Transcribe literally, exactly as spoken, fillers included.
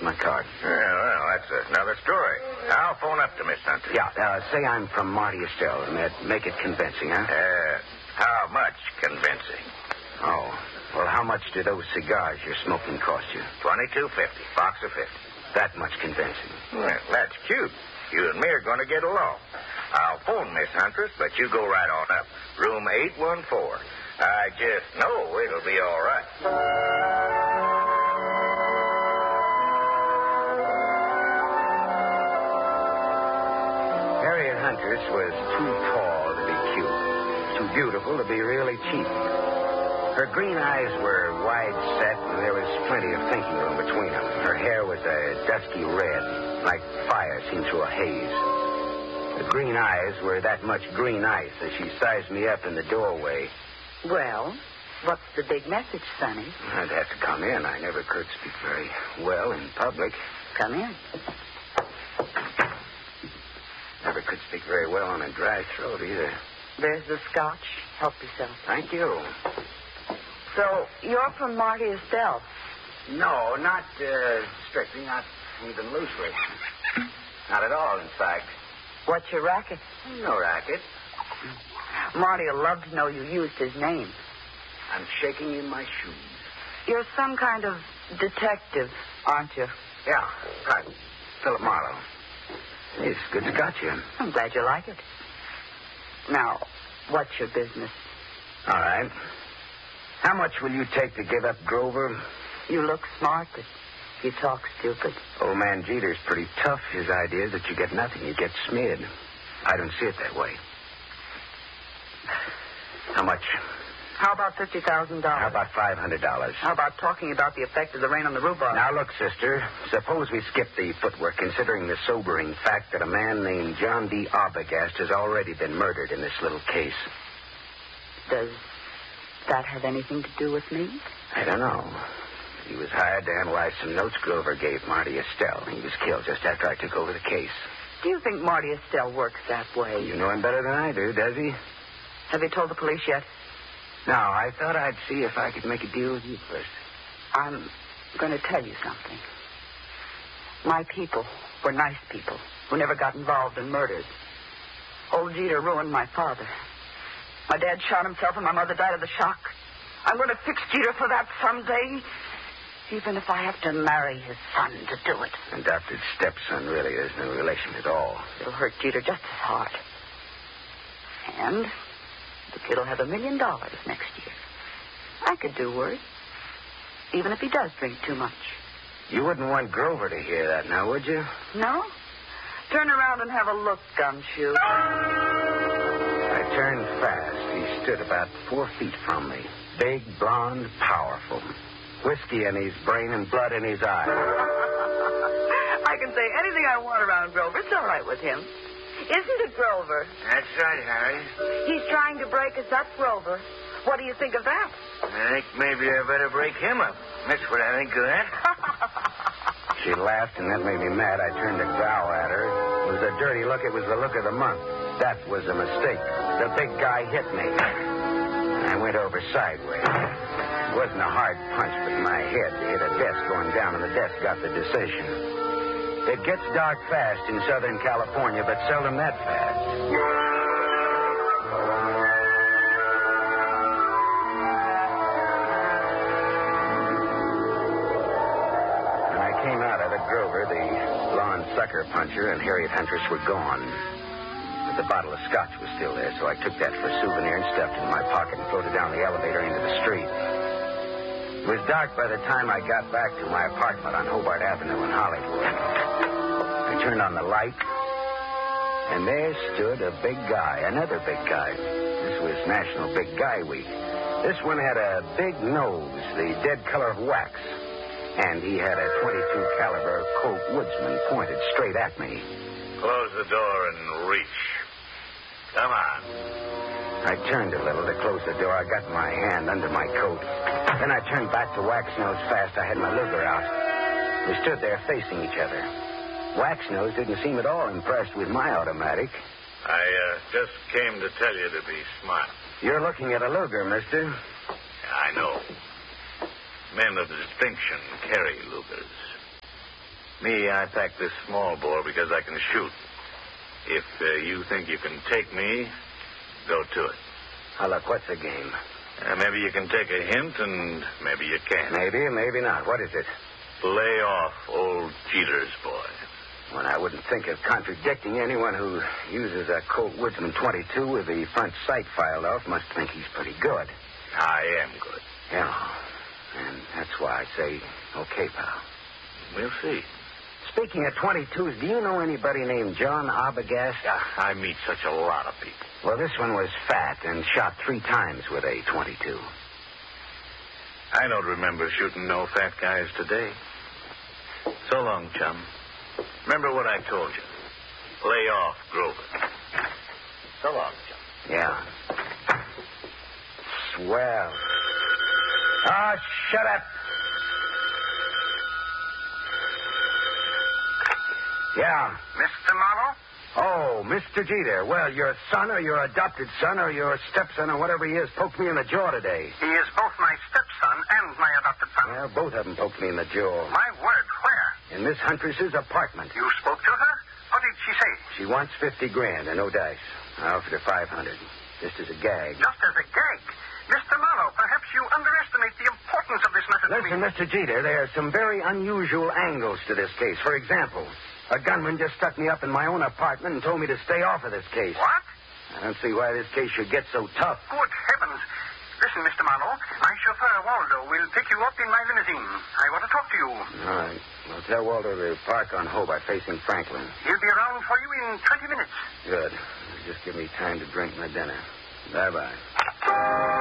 my card. Yeah, well, that's another story. I'll phone up to Miss Hunter. Yeah, uh, say I'm from Marty Estelle, and that make it convincing, huh? Uh, how much convincing? Oh, well, how much do those cigars you're smoking cost you? Twenty-two fifty, box of fifty. That much convincing. Well, that's cute. You and me are going to get along. I'll phone Miss Huntress, but you go right on up. Room eight one four. I just know it'll be all right. Harriet Huntress was too tall to be cute, too beautiful to be really cheap. Her green eyes were wide set, and there was plenty of thinking room between them. Her hair was a dusky red, like fire seen through a haze. The green eyes were that much green ice as she sized me up in the doorway. Well, what's the big message, Sonny? I'd have to come in. I never could speak very well in public. Come in. Never could speak very well on a dry throat either. There's the scotch. Help yourself. Thank you. So, you're from Marty Estelle? No, not uh, strictly, not even loosely. Not at all, in fact. What's your racket? No racket. Marty will love to know you used his name. I'm shaking in my shoes. You're some kind of detective, aren't you? Yeah, right. Philip Marlowe. It's good scotch here. I'm glad you like it. Now, what's your business? All right. How much will you take to give up Grover? You look smart, but you talk stupid. Old man Jeter's pretty tough. His idea is that you get nothing. You get smeared. I don't see it that way. How much? How about fifty thousand dollars? How about five hundred dollars? How about talking about the effect of the rain on the rhubarb? Now, look, sister. Suppose we skip the footwork, considering the sobering fact that a man named John D. Arbogast has already been murdered in this little case. Does that have anything to do with me? I don't know. He was hired to analyze some notes Grover gave Marty Estelle. He was killed just after I took over the case. Do you think Marty Estelle works that way? You know him better than I do, does he? Have you told the police yet? No, I thought I'd see if I could make a deal with you first. I'm going to tell you something. My people were nice people who never got involved in murders. Old Jeter ruined my father. My dad shot himself and my mother died of the shock. I'm going to fix Jeter for that someday, even if I have to marry his son to do it. Adopted stepson, really. There's no relation at all. It'll hurt Jeter just as hard. And the kid will have a million dollars next year. I could do worse, even if he does drink too much. You wouldn't want Grover to hear that now, would you? No? Turn around and have a look, Gumshoe. I turned fast. He stood about four feet from me. Big, blonde, powerful. Whiskey in his brain and blood in his eyes. I can say anything I want around Grover. It's all right with him. Isn't it, Grover? That's right, Harry. He's trying to break us up, Grover. What do you think of that? I think maybe I better break him up. That's what I think of that. She laughed, and that made me mad. I turned to growl at her. It was a dirty look. It was the look of the month. That was a mistake. The big guy hit me. I went over sideways. It wasn't a hard punch, but my head hit a desk going down, and the desk got the decision. It gets dark fast in Southern California, but seldom that fast. When I came out of it, Grover, the blonde sucker puncher, and Harriet Huntress were gone. But the bottle of scotch was still there, so I took that for a souvenir and stuffed it in my pocket and floated down the elevator into the street. It was dark by the time I got back to my apartment on Hobart Avenue in Hollywood. I turned on the light, and there stood a big guy, another big guy. This was National Big Guy Week. This one had a big nose, the dead color of wax, and he had a twenty-two caliber Colt Woodsman pointed straight at me. Close the door and reach. Come on. I turned a little to close the door. I got my hand under my coat. Then I turned back to Waxnose fast. I had my Luger out. We stood there facing each other. Waxnose didn't seem at all impressed with my automatic. I uh, just came to tell you to be smart. You're looking at a Luger, mister. I know. Men of distinction carry Lugers. Me, I packed this small bore because I can shoot. If uh, you think you can take me, go to it. Now, look, what's the game? Uh, maybe you can take a hint, and maybe you can't. Maybe, maybe not. What is it? Lay off old Jeter's boy. Well, I wouldn't think of contradicting anyone who uses a Colt Woodsman twenty-two with the front sight filed off. Must think he's pretty good. I am good. Yeah. And that's why I say, okay, pal. We'll see. Speaking of twenty-twos, do you know anybody named John Arbogast? Ah, I meet such a lot of people. Well, this one was fat and shot three times with a twenty-two. I don't remember shooting no fat guys today. So long, chum. Remember what I told you. Lay off Grover. So long, chum. Yeah. Swell. Ah, shut up. Yeah. Mister Marlowe? Oh, Mister Jeter. Well, your son or your adopted son or your stepson or whatever he is poked me in the jaw today. He is both my stepson and my adopted son. Well, both of them poked me in the jaw. My word, where? In Miss Huntress's apartment. You spoke to her? What did she say? She wants fifty grand and no dice. I offered her five hundred. Just as a gag. Just as a gag. Mister Marlowe, perhaps you underestimate the importance of this matter to Listen, me. Mister Jeter, there are some very unusual angles to this case. For example, a gunman just stuck me up in my own apartment and told me to stay off of this case. What? I don't see why this case should get so tough. Good heavens. Listen, Mister Marlowe, my chauffeur, Waldo, will pick you up in my limousine. I want to talk to you. All right. Well, tell Waldo to park on Hobart facing Franklin. He'll be around for you in twenty minutes. Good. Just give me time to drink my dinner. Bye-bye.